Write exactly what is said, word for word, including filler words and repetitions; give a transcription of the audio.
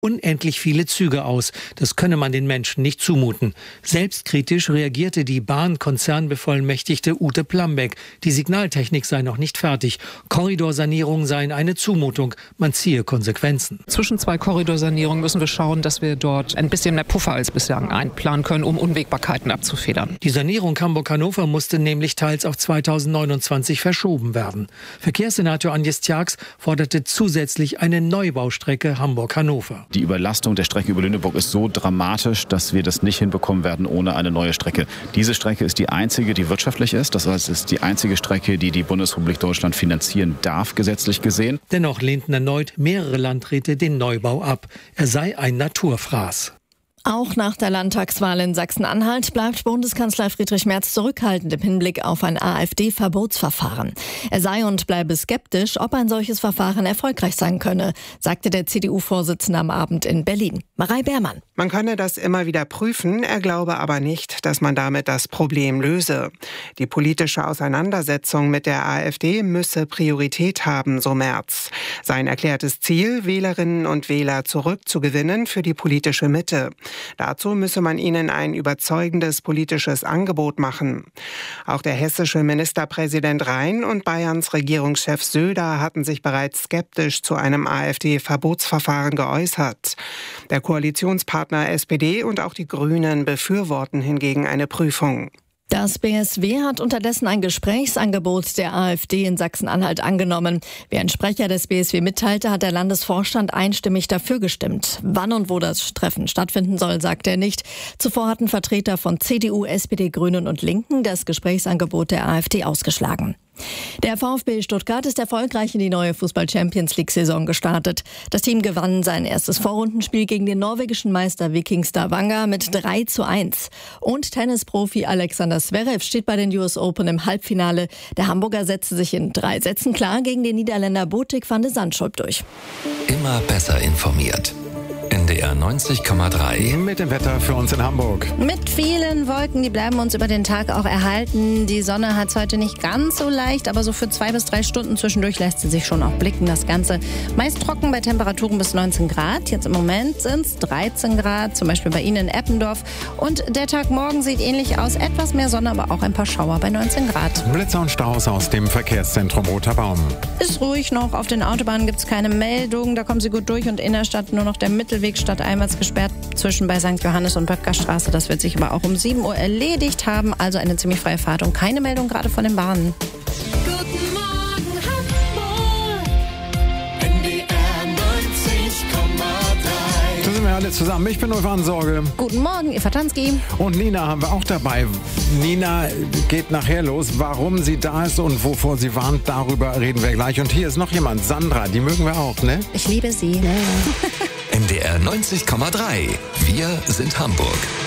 unendlich viele Züge aus. Das könne man den Menschen nicht zumuten. Selbstkritisch reagierte die Bahn-Konzernbevollmächtigte Ute Plambeck. Die Signaltechnik sei noch nicht fertig. Korridorsanierungen seien eine Zumutung. Man ziehe Konsequenzen. Zwischen zwei Korridorsanierungen müssen wir schauen, dass wir dort ein bisschen mehr Puffer als bislang einplanen können, um Unwägbarkeiten abzufedern. Die Sanierung Hamburg-Hannover musste nämlich teils auf zweitausendneunundzwanzig verschoben werden. Verkehrssenator Agnes Tjax forderte zusätzlich eine Neubaustrecke Hamburg-Hannover. Die Überlastung der Strecke über Lüneburg ist so dramatisch, dass wir das nicht hinbekommen werden ohne eine neue Strecke. Diese Strecke ist die einzige, die wirtschaftlich ist. Das heißt, es ist die einzige Strecke, die die Bundesrepublik Deutschland finanzieren darf, gesetzlich gesehen. Dennoch lehnten erneut mehrere Landräte den Neubau ab. Er sei ein Naturfraß. Auch nach der Landtagswahl in Sachsen-Anhalt bleibt Bundeskanzler Friedrich Merz zurückhaltend im Hinblick auf ein AfD-Verbotsverfahren. Er sei und bleibe skeptisch, ob ein solches Verfahren erfolgreich sein könne, sagte der C D U-Vorsitzende am Abend in Berlin. Marei Beermann. Man könne das immer wieder prüfen, er glaube aber nicht, dass man damit das Problem löse. Die politische Auseinandersetzung mit der AfD müsse Priorität haben, so Merz. Sein erklärtes Ziel, Wählerinnen und Wähler zurückzugewinnen für die politische Mitte. Dazu müsse man ihnen ein überzeugendes politisches Angebot machen. Auch der hessische Ministerpräsident Rhein und Bayerns Regierungschef Söder hatten sich bereits skeptisch zu einem AfD-Verbotsverfahren geäußert. Der Koalitionspartner S P D und auch die Grünen befürworten hingegen eine Prüfung. Das B S W hat unterdessen ein Gesprächsangebot der AfD in Sachsen-Anhalt angenommen. Wie ein Sprecher des B S W mitteilte, hat der Landesvorstand einstimmig dafür gestimmt. Wann und wo das Treffen stattfinden soll, sagt er nicht. Zuvor hatten Vertreter von C D U, S P D, Grünen und Linken das Gesprächsangebot der AfD ausgeschlagen. Der VfB Stuttgart ist erfolgreich in die neue Fußball-Champions-League-Saison gestartet. Das Team gewann sein erstes Vorrundenspiel gegen den norwegischen Meister Viking Stavanger mit drei zu eins. Und Tennisprofi Alexander Zverev steht bei den U S Open im Halbfinale. Der Hamburger setzte sich in drei Sätzen klar gegen den Niederländer Botik van de Zandschulp durch. Immer besser informiert. N D R neunzig Komma drei. Mit dem Wetter für uns in Hamburg. Mit vielen Wolken, die bleiben uns über den Tag auch erhalten. Die Sonne hat es heute nicht ganz so leicht, aber so für zwei bis drei Stunden zwischendurch lässt sie sich schon auch blicken. Das Ganze meist trocken bei Temperaturen bis neunzehn Grad. Jetzt im Moment sind es dreizehn Grad, zum Beispiel bei Ihnen in Eppendorf. Und der Tag morgen sieht ähnlich aus. Etwas mehr Sonne, aber auch ein paar Schauer bei neunzehn Grad. Blitzer und Staus aus dem Verkehrszentrum Roter Baum. Ist ruhig noch. Auf den Autobahnen gibt es keine Meldung. Da kommen Sie gut durch und innerstadt nur noch der Mittelweg stadteinwärts gesperrt zwischen bei Sankt Johannes und Böttgerstraße. Das wird sich aber auch um sieben Uhr erledigt haben. Also eine ziemlich freie Fahrt und keine Meldung gerade von den Bahnen. Guten Morgen Hamburg, N D R neunzig Komma drei. Da sind wir alle zusammen. Ich bin Ulf Ansorge. Guten Morgen, Eva Tanski. Und Nina haben wir auch dabei. Nina geht nachher los. Warum sie da ist und wovor sie warnt, darüber reden wir gleich. Und hier ist noch jemand, Sandra, die mögen wir auch, ne? Ich liebe sie. N D R neunzig Komma drei. Wir sind Hamburg.